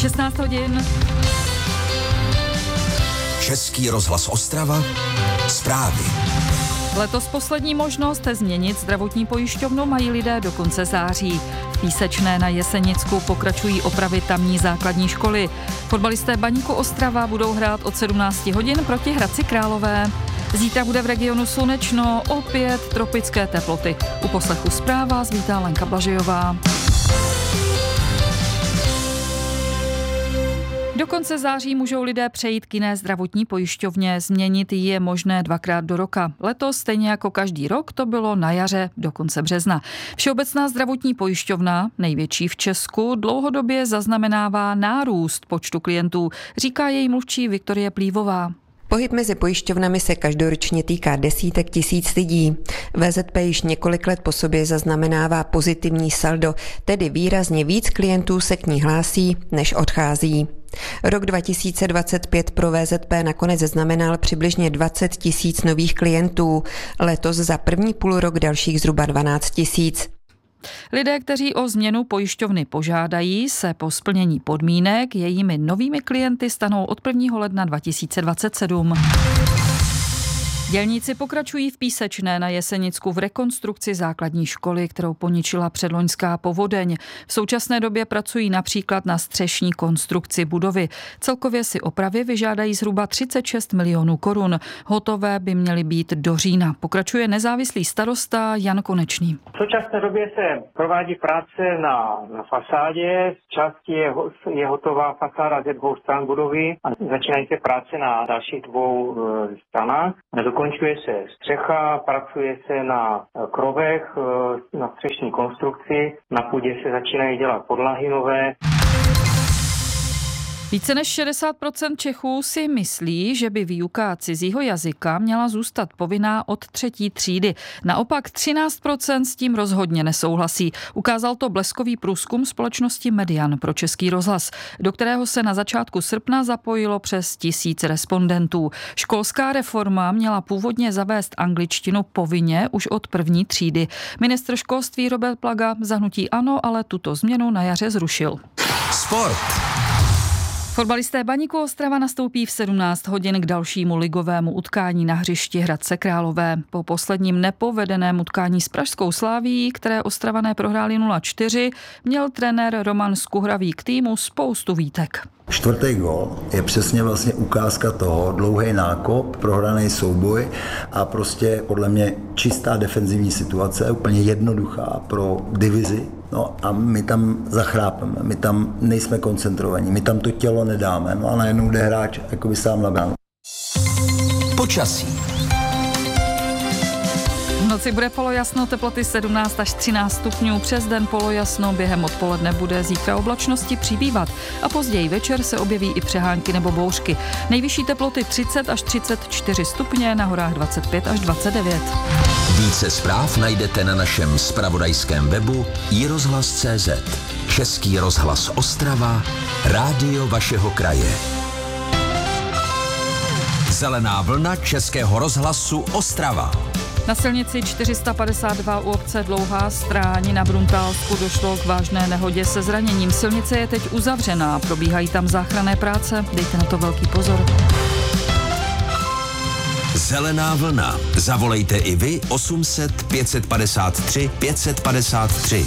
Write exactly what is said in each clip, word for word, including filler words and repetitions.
šestnáct hodin. Český rozhlas Ostrava. Zprávy. Letos poslední možnost změnit zdravotní pojišťovnu mají lidé do konce září. V Písečné na Jesenicku pokračují opravy tamní základní školy. Fotbalisté Baníku Ostrava budou hrát od sedmnáct hodin proti Hradci Králové. Zítra bude v regionu slunečno, opět tropické teploty. U poslechu zpráv vás vítá Lenka Blažejová. Do konce září můžou lidé přejít k jiné zdravotní pojišťovně, změnit ji je možné dvakrát do roka. Letos, stejně jako každý rok, to bylo na jaře do konce března. Všeobecná zdravotní pojišťovna, největší v Česku, dlouhodobě zaznamenává nárůst počtu klientů, říká její mluvčí Viktorie Plívová. Pohyb mezi pojišťovnami se každoročně týká desítek tisíc lidí. V Z P již několik let po sobě zaznamenává pozitivní saldo, tedy výrazně víc klientů se k ní hlásí, než odchází. Rok dva tisíce dvacet pět pro V Z P nakonec znamenal přibližně dvacet tisíc nových klientů, letos za první půlrok dalších zhruba dvanáct tisíc. Lidé, kteří o změnu pojišťovny požádají, se po splnění podmínek jejími novými klienty stanou od prvního ledna dva tisíce dvacet sedm. Dělníci pokračují v Písečné na Jesenicku v rekonstrukci základní školy, kterou poničila předloňská povodeň. V současné době pracují například na střešní konstrukci budovy. Celkově si opravy vyžádají zhruba třicet šest milionů korun. Hotové by měly být do října. Pokračuje nezávislý starosta Jan Konečný. V současné době se provádí práce na, na fasádě. Z části je, je hotová fasáda ze dvou stran budovy a začínají se práce na dalších dvou e, stranách. Dokončuje se střecha, pracuje se na krovech, na střešní konstrukci, na půdě se začínají dělat podlahy nové. Více než šedesát procent Čechů si myslí, že by výuka cizího jazyka měla zůstat povinná od třetí třídy. Naopak třináct procent s tím rozhodně nesouhlasí. Ukázal to bleskový průzkum společnosti Median pro Český rozhlas, do kterého se na začátku srpna zapojilo přes tisíc respondentů. Školská reforma měla původně zavést angličtinu povinně už od první třídy. Ministr školství Robert Plaga za hnutí ANO ale tuto změnu na jaře zrušil. Sport. Fotbalisté Baníku Ostrava nastoupí v sedmnáct hodin k dalšímu ligovému utkání na hřišti Hradce Králové. Po posledním nepovedeném utkání s pražskou Slavií, které Ostravané prohráli nula čtyři, měl trenér Roman Skuhravý k týmu spoustu výtek. Čtvrtý gól je přesně vlastně ukázka toho, dlouhý nákop, prohraný souboj a prostě podle mě čistá defenzivní situace, úplně jednoduchá pro divizi. No a my tam zachrápeme, my tam nejsme koncentrovaní, my tam to tělo nedáme, no a najednou jde hráč jakoby sám na bránu. Počasí. V noci bude polojasno, teploty sedmnáct až třináct stupňů, přes den polojasno, během odpoledne bude zítra oblačnosti přibývat a později večer se objeví i přehánky nebo bouřky. Nejvyšší teploty třicet až třicet čtyři stupně, na horách dvacet pět až dvacet devět. Více zpráv najdete na našem zpravodajském webu i rozhlas tečka cé zet. Český rozhlas Ostrava, rádio vašeho kraje. Zelená vlna Českého rozhlasu Ostrava. Na silnici čtyři sta padesát dva u obce Dlouhá Stráň na Bruntálsku došlo k vážné nehodě se zraněním. Silnice je teď uzavřená, probíhají tam záchranné práce, dejte na to velký pozor. Zelená vlna. Zavolejte i vy osm set pět padesát tři pět padesát tři.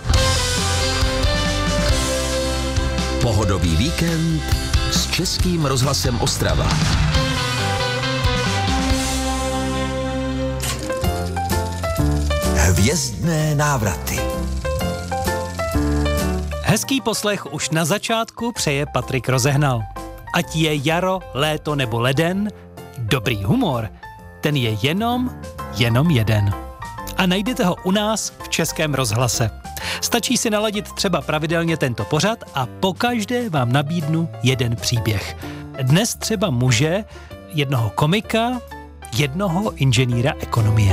Pohodový víkend s Českým rozhlasem Ostrava. Hvězdné návraty. Hezký poslech už na začátku přeje Patrik Rozehnal. Ať je jaro, léto nebo leden, dobrý humor, ten je jenom, jenom jeden. A najdete ho u nás v Českém rozhlase. Stačí si naladit třeba pravidelně tento pořad a pokaždé vám nabídnu jeden příběh. Dnes třeba muže, jednoho komika, jednoho inženýra ekonomie.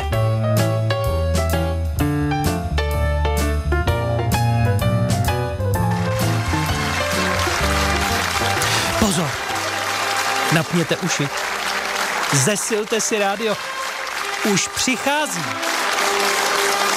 Pozor! Napněte uši. Zesilte si rádio. Už přichází.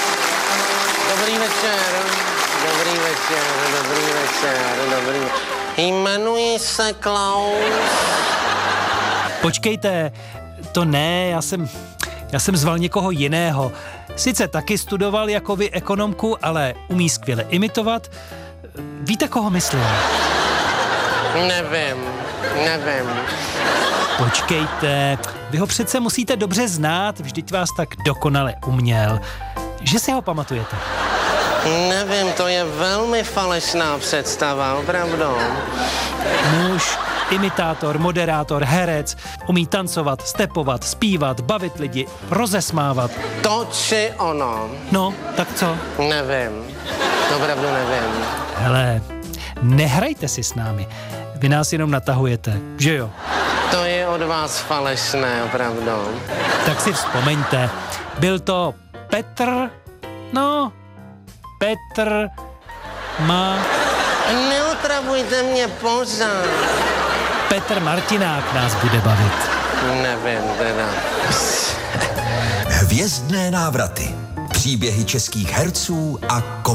Dobrý večer, dobrý večer, dobrý večer, dobrý večer. Jmenuji se Klaus. Počkejte, to ne, já jsem, já jsem zval někoho jiného. Sice taky studoval jako vy ekonomku, ale umí skvěle imitovat. Víte, koho myslím? Nevím, nevím. Počkejte, vy ho přece musíte dobře znát, vždyť vás tak dokonale uměl. Že si ho pamatujete? Nevím, to je velmi falešná představa, opravdu. Muž, imitátor, moderátor, herec, umí tancovat, stepovat, zpívat, bavit lidi, rozesmávat. To či ono. No, tak co? Nevím, opravdu nevím. Hele, nehrajte si s námi. Vy nás jenom natahujete, že jo? To je od vás falešné, opravdu. Tak si vzpomeňte, byl to Petr, no, Petr má... Neotravujte mě pořád. Petr Martinák nás bude bavit. Nevím, teda. Hvězdné návraty. Příběhy českých herců a komiků.